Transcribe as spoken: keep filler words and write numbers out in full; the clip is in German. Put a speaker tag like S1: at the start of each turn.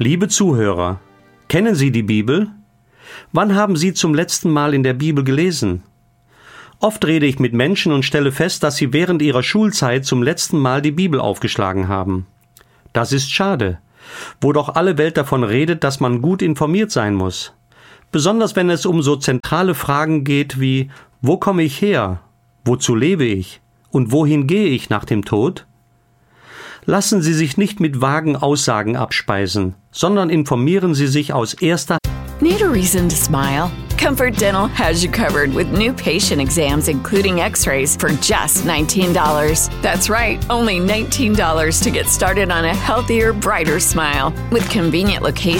S1: Liebe Zuhörer, kennen Sie die Bibel? Wann haben Sie zum letzten Mal in der Bibel gelesen? Oft rede ich mit Menschen und stelle fest, dass sie während ihrer Schulzeit zum letzten Mal die Bibel aufgeschlagen haben. Das ist schade, wo doch alle Welt davon redet, dass man gut informiert sein muss. Besonders wenn es um so zentrale Fragen geht wie: Wo komme ich her? Wozu lebe ich? Und wohin gehe ich nach dem Tod? Lassen Sie sich nicht mit vagen Aussagen abspeisen, sondern informieren Sie sich aus erster Hand.
S2: Need a reason to smile? Comfort Dental has you covered with new patient exams, including x-rays, for just nineteen dollars. That's right, only nineteen dollars to get started on a healthier, brighter smile. With convenient locations